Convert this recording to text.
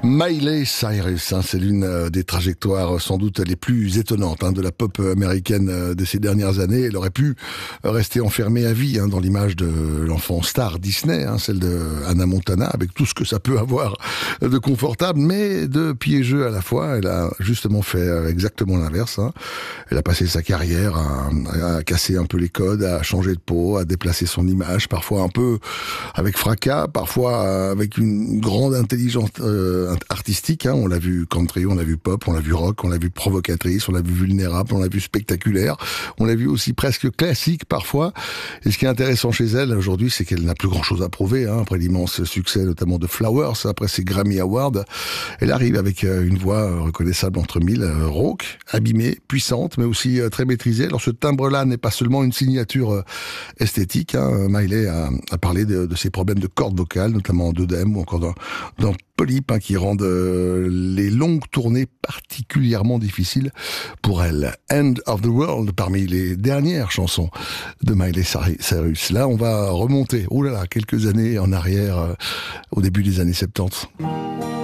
Miley Cyrus, c'est l'une des trajectoires sans doute les plus étonnantes de la pop américaine de ces dernières années. Elle aurait pu rester enfermée à vie dans l'image de l'enfant star Disney, celle de Hannah Montana, avec tout ce que ça peut avoir de confortable, mais de piégeux à la fois. Elle a justement fait exactement l'inverse. Elle a passé sa carrière à casser un peu les codes, à changer de peau, à déplacer son image, parfois un peu avec fracas, parfois avec une grande intelligence artistique. On l'a vu country, on l'a vu pop, on l'a vu rock, on l'a vu provocatrice, on l'a vu vulnérable, on l'a vu spectaculaire, on l'a vu aussi presque classique parfois. Et ce qui est intéressant chez elle aujourd'hui, c'est qu'elle n'a plus grand chose à prouver, après l'immense succès notamment de Flowers, après ses Grammy Awards. Elle arrive avec une voix reconnaissable entre mille, rauque, abîmée, puissante, mais aussi très maîtrisée. Alors ce timbre-là n'est pas seulement une signature esthétique. Miley a parlé de ses problèmes de cordes vocales, notamment d'œdème ou encore dans polypes qui rendent les longues tournées particulièrement difficiles pour elle. End of the World, parmi les dernières chansons de Miley Cyrus. Là, on va remonter, quelques années en arrière, au début des années 70.